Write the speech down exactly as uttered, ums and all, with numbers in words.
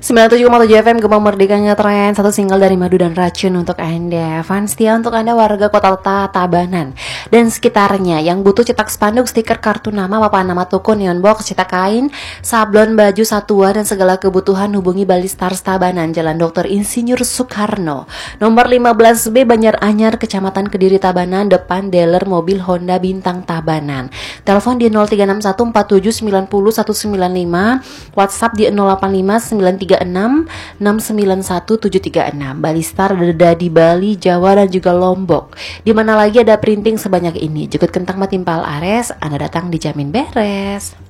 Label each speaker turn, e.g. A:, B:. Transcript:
A: sembilan puluh tujuh koma tujuh F M Gema Merdeka Ngetren. Satu single dari Madu dan Racun untuk Anda. Fans setia untuk Anda warga Kota Tabanan dan sekitarnya yang butuh cetak spanduk, stiker, kartu nama, papan nama toko, neon box, cetak kain, sablon, baju satwa dan segala kebutuhan, hubungi Bali Stars Tabanan, Jalan Doktor Insinyur Soekarno, nomor lima belas B, Banjaranyar, Kecamatan Kediri Tabanan, depan dealer mobil Honda Bintang Tabanan. Telepon di nol tiga enam satu empat tujuh sembilan nol satu sembilan lima, WhatsApp di nol delapan lima sembilan tiga enam enam sembilan satu tujuh tiga enam. Bali Star ada di Bali, Jawa dan juga Lombok. Di mana lagi ada printing sebanyak ini? Jukut kentang matimpal ares, Anda datang dijamin beres.